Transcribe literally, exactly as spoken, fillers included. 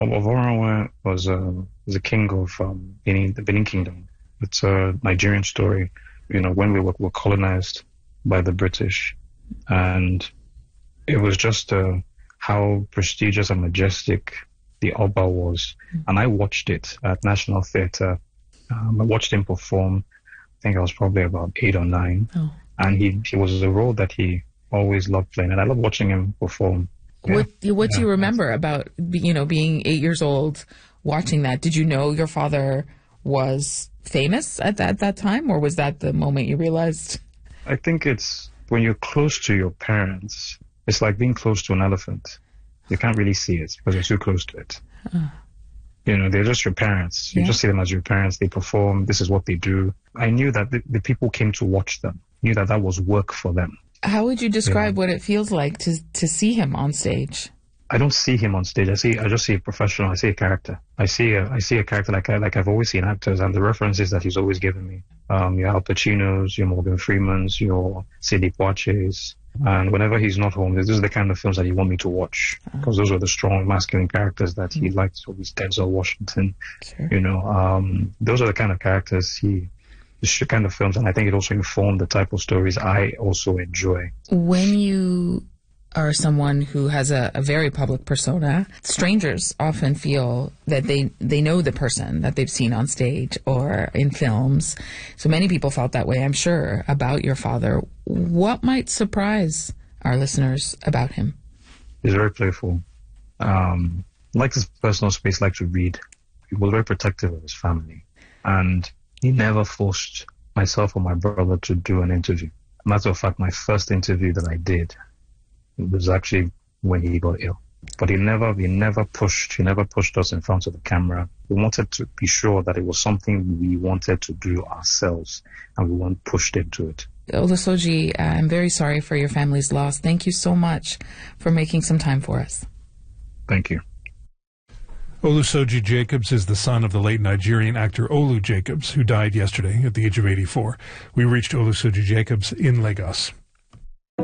Ovonramwen was uh, was a king of um, Benin, the Benin Kingdom. It's a Nigerian story. You know, when we were, were colonized by the British, and it was just uh, how prestigious and majestic the Oba was. Mm. And I watched it at National Theatre. Um, I watched him perform. I think I was probably about eight or nine. Oh. And he, he was a role that he always loved playing. And I love watching him perform. Yeah. What, what do yeah. you remember about, you know, being eight years old, watching that? Did you know your father was famous at that, at that time? Or was that the moment you realized? I think it's when you're close to your parents, it's like being close to an elephant. You can't really see it because you're too close to it. Uh, you know, they're just your parents. You yeah. just see them as your parents. They perform. This is what they do. I knew that the, the people came to watch them, knew that that was work for them. How would you describe yeah. what it feels like to to see him on stage? I don't see him on stage. I see. I just see a professional. I see a character. I see a. I see a character like I like I've always seen actors, and the references that he's always given me. Um, your Al Pacinos, your Morgan Freemans, your Sidney Poitiers, and whenever he's not home, these are the kind of films that you want me to watch because those are the strong masculine characters that he mm. likes. Always Denzel Washington. Sure. You know, um, those are the kind of characters he. The kind of films, and I think it also informed the type of stories I also enjoy. When you are someone who has a, a very public persona, strangers often feel that they, they know the person that they've seen on stage or in films. So many people felt that way, I'm sure, about your father. What might surprise our listeners about him? He's very playful. Um, likes his personal space, likes to read. He was very protective of his family. And he never forced myself or my brother to do an interview. Matter of fact, my first interview that I did was actually when he got ill. But he never, he never pushed, he never pushed us in front of the camera. We wanted to be sure that it was something we wanted to do ourselves, and we weren't pushed into it. Olusoji, I'm very sorry for your family's loss. Thank you so much for making some time for us. Thank you. Olusoji Jacobs is the son of the late Nigerian actor Olu Jacobs, who died yesterday at the age of eighty-four. We reached Olusoji Jacobs in Lagos.